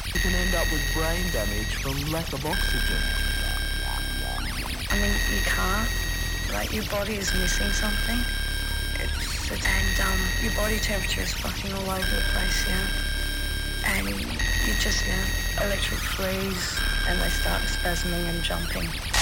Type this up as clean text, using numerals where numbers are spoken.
You can end up with brain damage from lack of oxygen. I mean, you can't. Like, your body is missing something. And your body temperature is fucking all over the place, yeah. And you just, electric freeze, and they start spasming and jumping.